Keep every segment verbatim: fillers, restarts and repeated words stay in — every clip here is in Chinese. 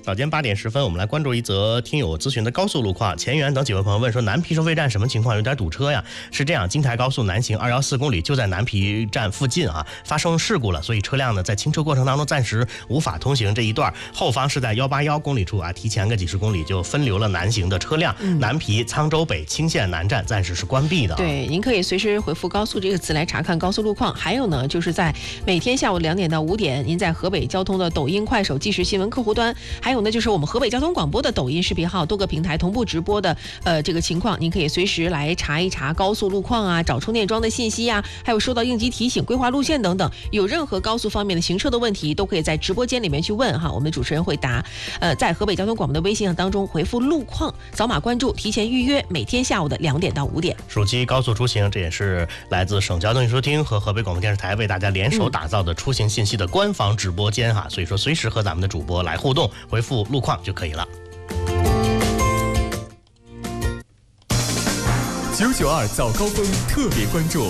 早间八点十分，我们来关注一则听友咨询的高速路况。前缘等几位朋友问说，南皮收费站什么情况？有点堵车呀。是这样，京台高速南行二幺四公里就在南皮站附近啊，发生事故了，所以车辆呢在清车过程当中暂时无法通行这一段。后方是在一八一公里处啊，提前个几十公里就分流了南行的车辆。嗯、南皮沧州北青县南站暂时是关闭的。 对，您可以随时回复高速这个词来查看高速路况。还有呢，就是在每天下午两点到五点，您在河北交通的抖音、快手、即时新闻客户端，还有呢就是我们河北交通广播的抖音视频号多个平台同步直播的呃这个情况，您可以随时来查一查高速路况啊，找充电桩的信息啊，还有收到应急提醒、规划路线等等。有任何高速方面的行车的问题，都可以在直播间里面去问哈，我们的主持人会答。呃，在河北交通广播的微信当中回复路况，扫码关注，提前预约，每天下午的两点到五点。 暑期高速出行，这也是来自省交通运输厅和河北广播电视台为大家联手打造的出行信息的官方直播间哈，所以说随时和咱们的主播来互动，回复路况就可以了。 九九二早高峰特别关注。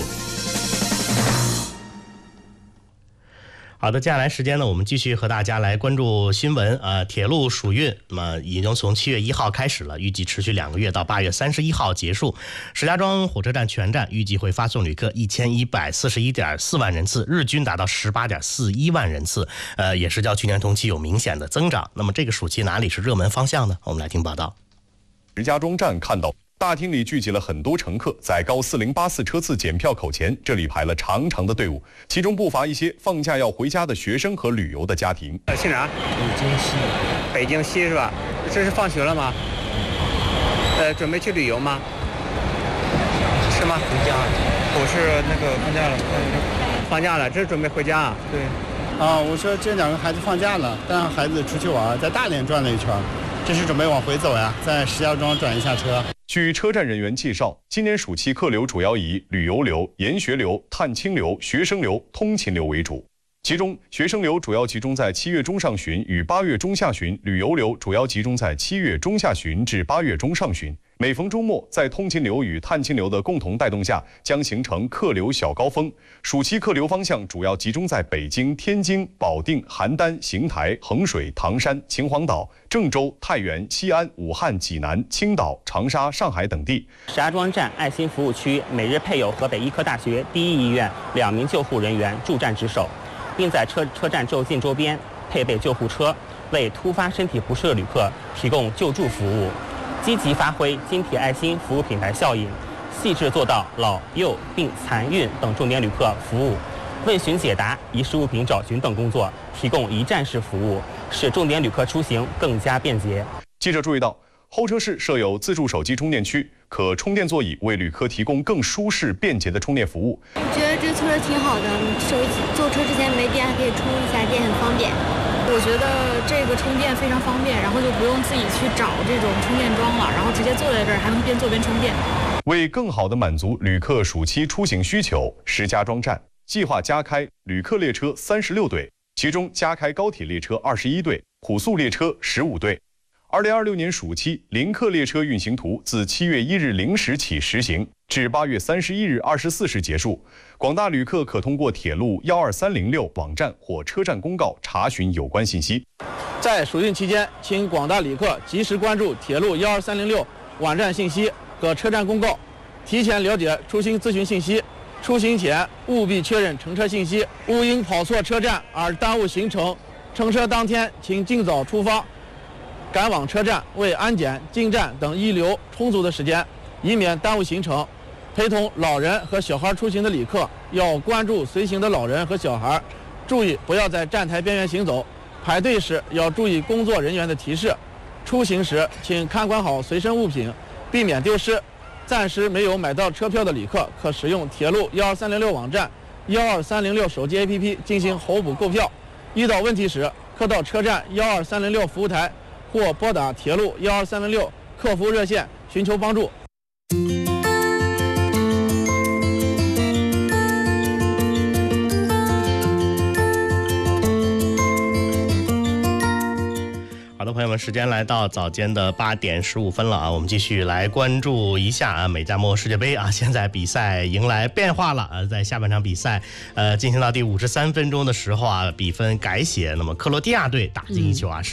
好的，接下来时间呢，我们继续和大家来关注新闻。呃，铁路暑运那么已经从七月一号开始了，预计持续两个月，到八月三十一号结束。石家庄火车站全站预计会发送旅客一千一百四十一点四万人次，日均达到十八点四一万人次，呃，也是较去年同期有明显的增长。那么这个暑期哪里是热门方向呢？我们来听报道。 石家庄站看到大厅里聚集了很多乘客，在高四零八四车次检票口前，这里排了长长的队伍，其中不乏一些放假要回家的学生和旅游的家庭。 姓啥？北京西。北京西是吧？这是放学了吗？呃，准备去旅游吗？是吗？回家。我是那个放假了。放假了，这是准备回家啊？ 对。啊，我说这两个孩子放假了，带上孩子出去玩，在大连转了一圈。这是准备往回走呀，在石家庄转一下车。 据车站人员介绍，今年暑期客流主要以旅游流、研学流、探亲流、学生流、通勤流为主。其中，学生流主要集中在七月中上旬与八月中下旬，旅游流主要集中在七月中下旬至八月中上旬。每逢周末，在通勤流与探亲流的共同带动下，将形成客流小高峰。暑期客流方向主要集中在北京、天津、保定、邯郸、邢台、衡水、唐山、秦皇岛、郑州、太原、西安、武汉、济南、青岛、长沙、上海等地。 石家庄站爱心服务区每日配有河北医科大学第一医院两名救护人员驻站值守，并在车车站就近周边配备救护车，为突发身体不适的旅客提供救助服务。积极发挥金铁爱心服务品牌效应，细致做到老幼病残孕等重点旅客服务，问询解答、遗失物品找寻等工作提供一站式服务，使重点旅客出行更加便捷。 记者注意到，候车室设有自助手机充电区、可充电座椅，为旅客提供更舒适便捷的充电服务。 我觉得这个车挺好的，手机坐车之前没电还可以充一下电，很方便。 我觉得这个充电非常方便，然后就不用自己去找这种充电桩了，然后直接坐在这儿还能边坐边充电。 为更好地满足旅客暑期出行需求，石家庄站计划加开旅客列车三十六对，其中加开高铁列车二十一对，普速列车十五对。二零二六年暑期临客列车运行图自七月一日零时起实行，至八月三十一日二十四时结束。广大旅客可通过铁路幺二三零六网站或车站公告查询有关信息。 在暑运期间，请广大旅客及时关注铁路幺二三零六网站信息和车站公告，提前了解出行咨询信息。出行前务必确认乘车信息，勿因跑错车站而耽误行程。乘车当天，请尽早出发，赶往车站，为安检、进站等预留充足的时间，以免耽误行程。陪同老人和小孩出行的旅客要关注随行的老人和小孩，注意不要在站台边缘行走。排队时要注意工作人员的提示。出行时请看管好随身物品，避免丢失。暂时没有买到车票的旅客，可使用铁路幺二三零六网站、幺二三零六手机 A P P 进行候补购票。遇到问题时，可到车站幺二三零六服务台或拨打铁路幺二三零六客服热线寻求帮助。 好的，朋友们，时间来到早间的八点十五分了啊，我们继续来关注一下啊美加墨世界杯啊，现在比赛迎来变化了啊，在下半场比赛呃进行到第五十三分钟的时候啊，比分改写，那么克罗地亚队打进一球啊。嗯